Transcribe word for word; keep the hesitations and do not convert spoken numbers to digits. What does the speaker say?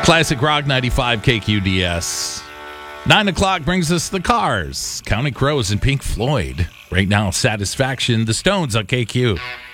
Classic Rock ninety-five K Q D S. Nine o'clock brings us the Cars, Counting Crows, and Pink Floyd. Right now, Satisfaction, the Stones on K Q.